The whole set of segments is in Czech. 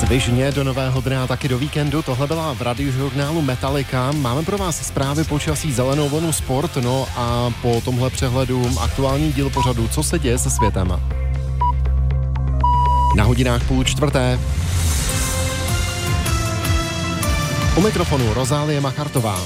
Svižně do nového dne a taky do víkendu. Tohle byla v radiožurnálu Metallica. Máme pro vás zprávy počasí, zelenou vlnu, sport, no a po tomhle přehledu aktuální díl pořadu Co se děje se světem. Na hodinách 3:30. U mikrofonu Rozálie Machartová.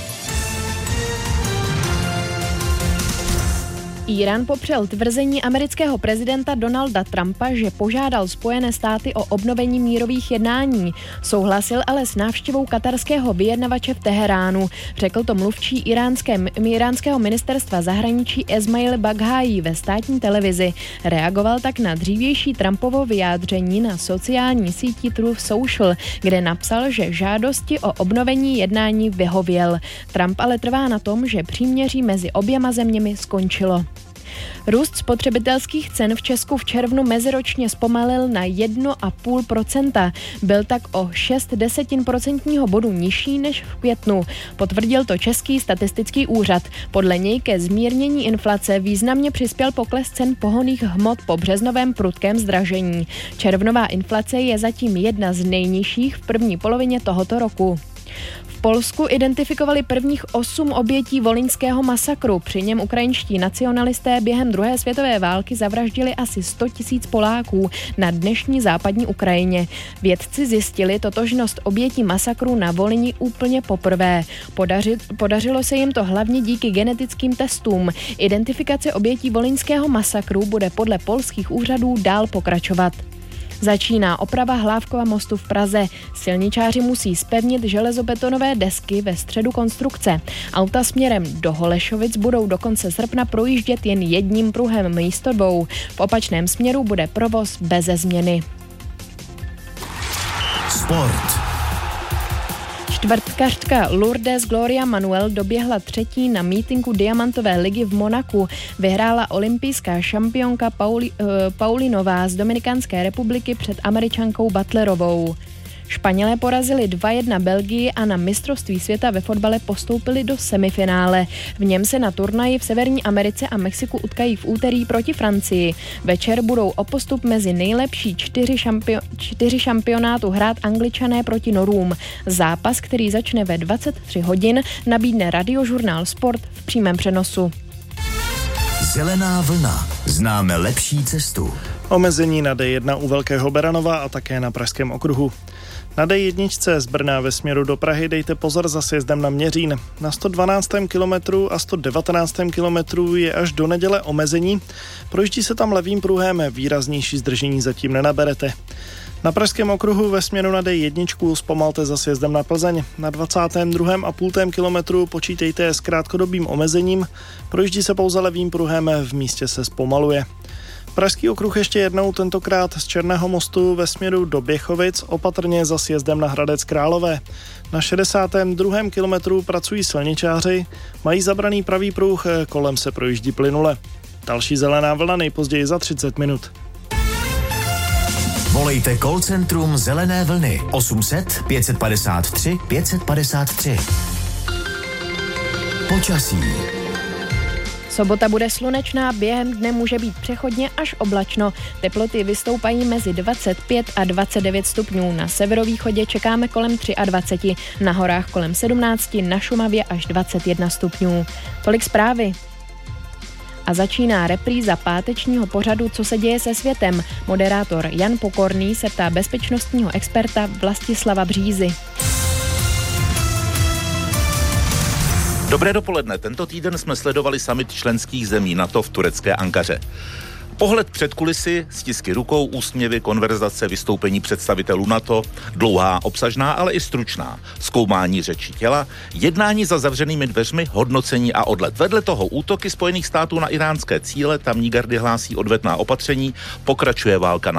Írán popřel tvrzení amerického prezidenta Donalda Trumpa, že požádal Spojené státy o obnovení mírových jednání. Souhlasil ale s návštěvou katarského vyjednavače v Teheránu. Řekl to mluvčí iránského ministerstva zahraničí Esmail Baghaí ve státní televizi. Reagoval tak na dřívější Trumpovo vyjádření na sociální síti Truth Social, kde napsal, že žádosti o obnovení jednání vyhověl. Trump ale trvá na tom, že příměří mezi oběma zeměmi skončilo. Růst spotřebitelských cen v Česku v červnu meziročně zpomalil na 1,5%. Byl tak o 0,6% bodu nižší než v květnu. Potvrdil to Český statistický úřad. Podle něj ke zmírnění inflace významně přispěl pokles cen pohonných hmot po březnovém prudkém zdražení. Červnová inflace je zatím jedna z nejnižších v první polovině tohoto roku. V Polsku identifikovali prvních 8 obětí volyňského masakru. Při něm ukrajinští nacionalisté během druhé světové války zavraždili asi 100 000 Poláků na dnešní západní Ukrajině. Vědci zjistili totožnost obětí masakru na Volyni úplně poprvé. Podařilo se jim to hlavně díky genetickým testům. Identifikace obětí volyňského masakru bude podle polských úřadů dál pokračovat. Začíná oprava Hlávkova mostu v Praze. Silničáři musí zpevnit železobetonové desky ve středu konstrukce. Auta směrem do Holešovic budou do konce srpna projíždět jen jedním pruhem místo dvou. V opačném směru bude provoz beze změny. Sport. Čtvrtkařka Lourdes Gloria Manuel doběhla třetí na mítinku Diamantové ligy v Monaku. Vyhrála olympijská šampionka Paulinová z Dominikánské republiky před Američankou Butlerovou. Španělé porazili 2-1 Belgii a na mistrovství světa ve fotbale postoupili do semifinále. V něm se na turnaji v Severní Americe a Mexiku utkají v úterý proti Francii. Večer budou o postup mezi nejlepší 4 šampionátu hrát Angličané proti Norům. Zápas, který začne ve 23 hodin, nabídne radiožurnál Sport v přímém přenosu. Zelená vlna. Známe lepší cestu. Omezení na D1 u Velkého Beranova a také na Pražském okruhu. Na D1 z Brna ve směru do Prahy dejte pozor za sjezdem na Měřín. Na 112. kilometru a 119. kilometru je až do neděle omezení. Projíždí se tam levým pruhem, výraznější zdržení zatím nenaberete. Na Pražském okruhu ve směru na D1 zpomalte za sjezdem na Plzeň. Na 22,5 kilometru počítejte s krátkodobým omezením. Projíždí se pouze levým pruhem, v místě se zpomaluje. Pražský okruh ještě jednou, tentokrát z Černého mostu ve směru do Běchovic, opatrně za sjezdem na Hradec Králové. Na 62. kilometru pracují silničáři, mají zabraný pravý pruh, kolem se projíždí plynule. Další zelená vlna nejpozději za 30 minut. Volejte call centrum Zelené vlny 800 553 553. Počasí. Sobota bude slunečná, během dne může být přechodně až oblačno. Teploty vystoupají mezi 25 a 29 stupňů. Na severovýchodě čekáme kolem 23, na horách kolem 17, na Šumavě až 21 stupňů. Tolik zprávy. A začíná repríza pátečního pořadu Co se děje se světem. Moderátor Jan Pokorný se ptá bezpečnostního experta Vlastislava Břízy. Dobré dopoledne. Tento týden jsme sledovali summit členských zemí NATO v turecké Ankaře. Pohled před kulisy, stisky rukou, úsměvy, konverzace, vystoupení představitelů NATO, dlouhá, obsažná, ale i stručná, zkoumání řeči těla, jednání za zavřenými dveřmi, hodnocení a odlet. Vedle toho útoky Spojených států na iránské cíle, tamní gardy hlásí odvetná opatření, pokračuje válka na